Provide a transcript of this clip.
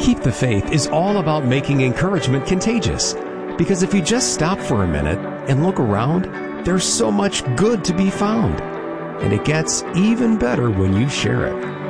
Keep the Faith is all about making encouragement contagious. Because if you just stop for a minute and look around, there's so much good to be found. And it gets even better when you share it.